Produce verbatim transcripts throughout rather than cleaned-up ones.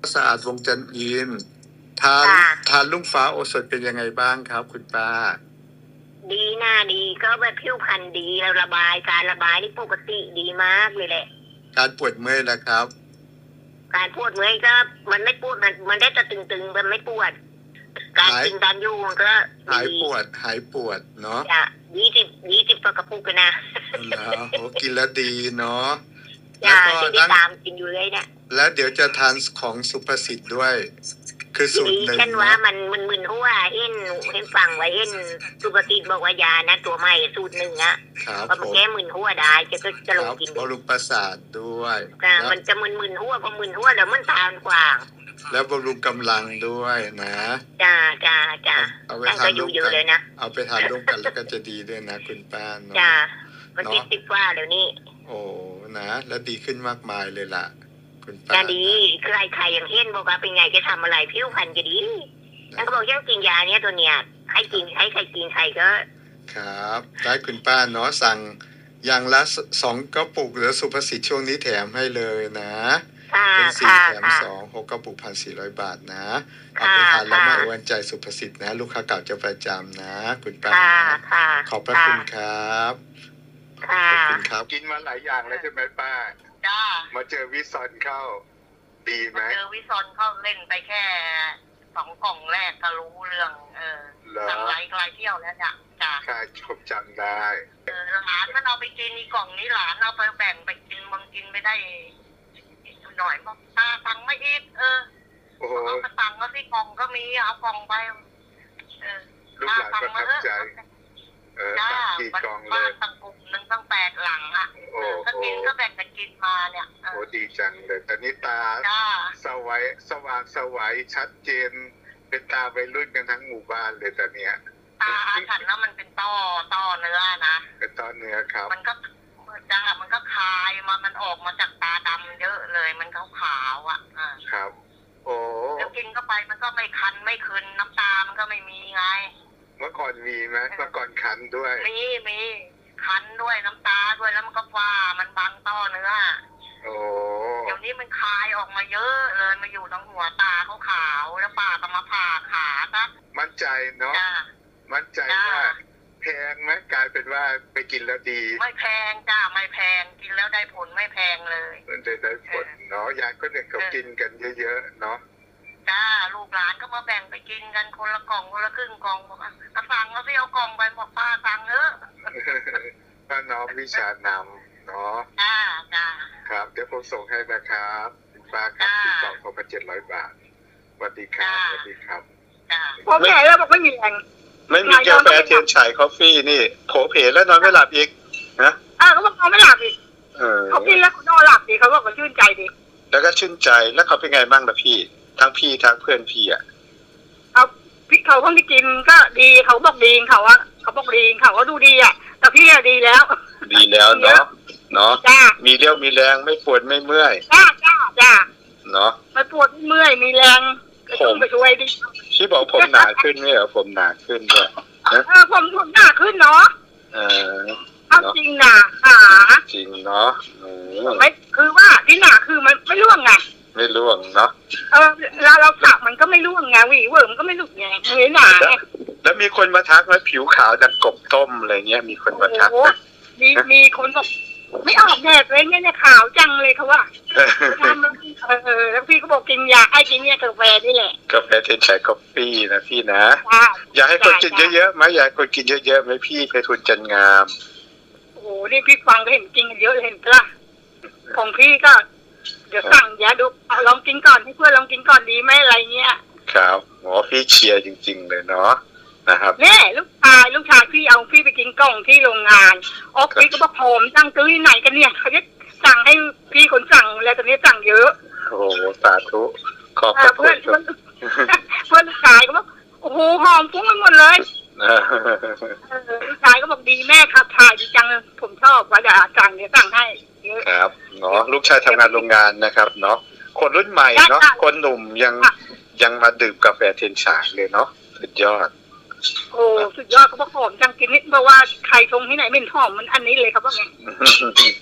สะอาดวงจันทร์อินทานทานลุงฟ้าโอสถเป็นยังไงบ้างครับคุณป้าดีหน้าดีก็แบบผิวพรรณดีแล้วระบายการระบายนี่ปกติดีมากเลยแหละการปวดเมื่อยล่ะครับการปวดเมื่อยก็มันไม่ปวดมันมันได้แต่ตึงๆมันไม่ปวดการกินดันยูมันก็หายปวดหายปวดเนาะจะยี่สิบยี่สิบกระปุกกันนะโอ้กินแล้วดีเนาะแล้วก็ที่ตามกินอยู่เลยเนี่ยแล้วเดี๋ยวจะทานของสุภสิทธิ์ด้วยคือสูตรหนึ่งฉันว่ามันมันมึนหัวเอ็นเห็นฟังไว้เอ็นสุภสิทธิ์บอกว่ายานะตัวใหม่สูตรหนึ่งอะพอมันแก้มึนหัวได้จะก็จะลงกินบำรุงประสาทด้วยมันจะมึนมึนหัวพอมึนหัวแล้วมันทานกว่างแล้วบำรุงกำลังด้วยนะจ้าจ้าจ้าเอาไปทานร่วมกันเลยนะเอาไปทานร่วมกันแล้วก็จะดีด้วยนะคุณป้าเนาะจ้ามันติดติดว่าเดี๋ยวนี้โอ้นะแล้วดีขึ้นมากมายเลยล่ะคุณป้าจะดีใครใครอย่างเห็นบอกว่าเป็นไงจะทำอะไรผิวพรรณจะดีแล้วก็บอกยังกินยาเนี้ยตัวเนี้ยให้กินให้ใครกินใครก็ครับได้คุณป้าเนาะสั่งอย่างละสองกระปุกหรือสุภสิทธิ์ช่วงนี้แถมให้เลยนะเป็นสี่แถมสองหกกระปุกพันสี่ร้อยบาทนะเอาไปทานแล้วมาอวนใจสุภสิทธิ์นะลูกค้าเก่าจะประจำนะคุณป้าขอบพระคุณครับขอบคุณครับกินมาหลายอย่างแล้วใช่ไหมป้าจ้ามาเจอวิซอนเข้าดีไหมเจอวิซอนเข้าเล่นไปแค่สองกล่องแรกก็รู้เรื่องเออทำไรไกลเที่ยวแล้วเนี่ยจ้าใช่ผมจำได้เออหลานมันเอาไปกินในกล่องนี้หลานเอาไปแบ่งไปกินบางกินไม่ได้หน่อยบอกตาตังไม่อีกเออเอากระตังก็ที่กล่องก็มีเอากล่องไปเออลูกหลานประทับใจเออตังกี่กล่องเลยตังกลุ่มหนึ่งตั้งแปดหลังอ่ะก็กินก็แบ่งกันกินมาเนี่ยโอ้ดีจังเลยตอนนี้ตาสวัยสว่างสวัยชัดเจนเป็นตาวัยรุ่นกันทั้งหมู่บ้านเลยตอนเนี้ยตาฉันแล้วมันเป็นต้อต้อเนื้อนะเป็นต้อเนื้อครับมันก็จ้ามันก็คายมามันออกมาจากตาดำเยอะเลยมันขาวขาวอ่ะครับโอ้แล้วกินเข้าไปมันก็ไม่คันไม่คืนน้ำตามันก็ไม่มีไงเมื่อก่อนมีไหมเมื่อก่อนคันด้วยมีมีคันด้วยน้ำตาด้วยแล้วมันก็ฟ้ามันบังต้อเนื้อโอ้เดี๋ยวนี้มันคายออกมาเยอะเลยมาอยู่ตรงหัวตาเขาขาวแล้วปากก็มาผ่าขาซะมั่นใจเนาะมั่นใจว่าแพงไหมกลายเป็นว่าไปกินแล้วดีไม่แพงจ้าไม่แพงกินแล้วได้ผลไม่แพงเลยมันได้ได้ผลเนาะยายก็เนี่ยเขากินกันเยอะๆเนาะจ้าลูกหลานก็มาแบ่งไปกินกันคนละกล่องคนละครึ่งกล่องบอกอ่ะสั่งแล้วพี่เอากล่องไปบอกป้าสั่งเออป้าน้อมวิชานำเนาะจ้าจ้าครับเดี๋ยวผมส่งให้นะครับป้าครับที่กล่องเขาไปเจ็ดร้อยบาทสวัสดีครับสวัสดีครับจ้าพอแก่แล้วบอกไม่มีแรงไม่มีกาแฟเทียนฉายคอฟฟี่นี่โผเพแล้วนอนไม่หลับอีกนะอ่าเขาบอกนอนไม่หลับอีกเขากินแล้วนอนหลับดีเขาบอกมันชื่นใจดีแล้วก็ชื่นใจแล้วเขาเป็นไงบ้างล่ะพี่ทั้งพี่ทั้งเพื่อนพี่อ่ะเอาพี่เขาคนที่กินก็ดีเขาบอกดีเขาว่าเขาบอกดีเขาก็ดูดีอ่ะแต่พี่อะดีแล้วดีแล้วเนาะเนาะมีเรี่ยวมีแรงไม่ปวดไม่เมื่อยจ้าจ้าจ้าเนาะไม่ปวดเมื่อยมีแรงผมไปช่วยดิพี่บอกผมหนาขึ้นไหมเหรอผมหนาขึ้นด้วยเออผมผมหนาขึ้นเนาะเออเอาจริงหนาขาจริงเนาะไม่คือว่าที่หนาคือมันไม่ร่วงไงไม่ร่วงเนาะเออเราเราสักมันก็ไม่ร่วงไงหวีเวิร์มก็ไม่หลุดไงไม่หนาแล้วมีคนมาทักว่าผิวขาวดังกบต้มอะไรเงี้ยมีคนมาทักมีมีคนบอกไม่ออกแดดเลยเนี่ยขาวจังเลยเขาว่าทำเออแล้วพี่ก็บอกกินยาไอ้กินเนี่ยกาแฟนี่แหละกาแฟเทนชัยกาแฟนะพี่นะอยากให้คนกินเยอะๆไหมอยากคนกินเยอะๆไหมพี่ไปทุนจันงามโอ้โหนี่พี่ฟังก็เห็นกินกันเยอะเห็นปะของพี่ก็เดี๋ยวสั่งยาดูเอาลองกินก่อนให้เพื่อนลองกินก่อนดีไหมอะไรเงี้ยครับหมอพี่เชียร์จริงๆเลยเนาะนะครับเนี่ยลูกชายลูกชายพี่เอาพี่ไปกินกล่องที่โรงงานออกพี่ก็บอกผมสั่งซื้อที่ไหนกันเนี่ยเขาจะสั่งให้พี่คนสั่งแล้วตอนนี้สั่งเยอะโอ้โหสาธุขอบคุณเพื่อนเพื่อนลูกชายก็บอกโอ้โหหอมฟุ้งไปหมดเลยลูกชายก็บอกดีแม่ครับถ่ายดีจังผมชอบว่าจะสั่งเดี๋ยวสั่งให้เยอะครับเนาะลูกชายทำงานโรงงานนะครับเนาะคนรุ่นใหม่เนาะคนหนุ่มยังยังมาดื่มกาแฟเทียนฉายเลยเนาะสุดยอดโอ้สุดยอดเขาบอกหอมจังกินนิดเพราะว่าใครชงที่ไหนไม่หอมมันอันนี้เลยครับว่าไง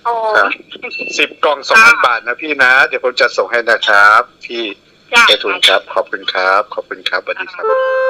โอ้สิบกล่องสองพันบาทนะพี่นะเดี๋ยวผมจะส่งให้นะครับพี่จ้ะเอทุนครับขอบคุณครับขอบคุณครับสวัสดีครับ